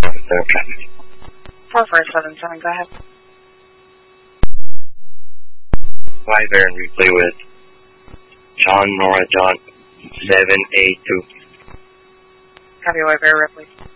traffic. 4477, go ahead. White Bear and replay with John Nora John 782. Copy, White Bear, Ripley.